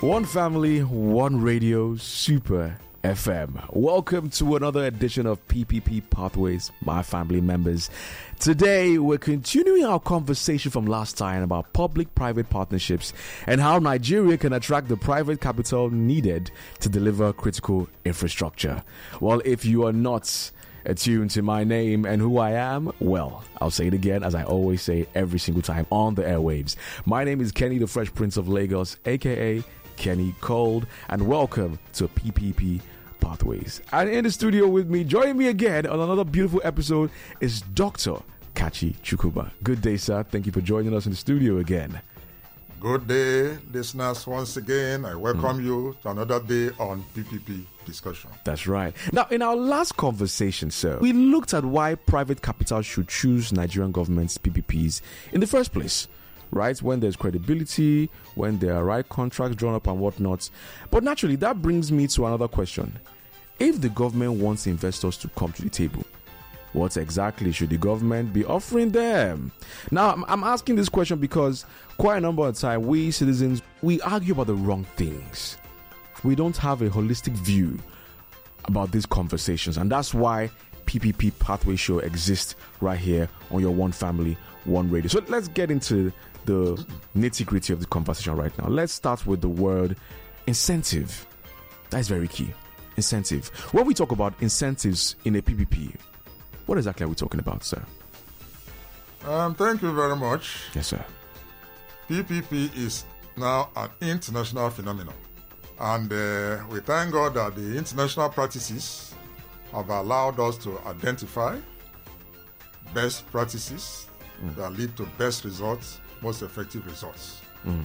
One family, one radio, Super FM. Welcome to another edition of PPP Pathways, my family members. Today, we're continuing our conversation from last time about public-private partnerships and how Nigeria can attract the private capital needed to deliver critical infrastructure. Well, if you are not attuned to my name and who I am, well, I'll say it again, as I always say every single time on the airwaves. My name is Kenny, the Fresh Prince of Lagos, aka Kenny Cold, and welcome to PPP Pathways. And in the studio with me, joining me again on another beautiful episode, is Dr. Kachi Chukwuba. Good day, sir. Thank you for joining us in the studio again. Good day, listeners. Once again, I welcome you to another day on PPP discussion. That's right. Now, in our last conversation, sir, we looked at why private capital should choose Nigerian government's PPPs in the first place. Right, when there's credibility, when there are right contracts drawn up and whatnot. But naturally, that brings me to another question. If the government wants investors to come to the table, what exactly should the government be offering them? Now, I'm asking this question because quite a number of times, we citizens, we argue about the wrong things. We don't have a holistic view about these conversations. And that's why PPP Pathway Show exists right here on your One Family, One Radio. So let's get into the nitty-gritty of the conversation right now. Let's start with the word incentive. That is very key. Incentive. When we talk about incentives in a PPP, what exactly are we talking about, sir? Thank you very much. Yes, sir. PPP is now an international phenomenon. And we thank God that the international practices have allowed us to identify best practices that lead to best results, most effective results.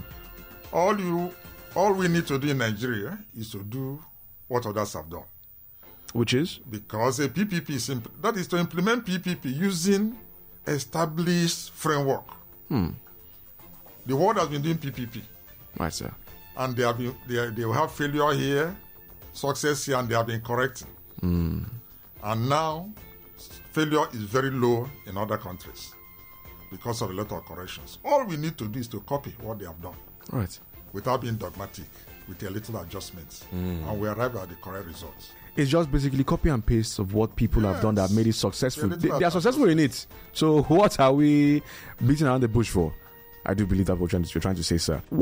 All we need to do in Nigeria is to do what others have done. Which is? Because a PPP that is to implement PPP using established framework. The world has been doing PPP. Right, sir. And they will have failure here, success here, and they have been correcting. And now, failure is very low in other countries because of a lot of corrections. All we need to do is to copy what they have done. Right. Without being dogmatic, with a little adjustments. And we arrive at the correct results. It's just basically copy and paste of what people have done that have made it successful. They are successful in it. So what are we beating around the bush for? I do believe that's what you're trying to say, sir.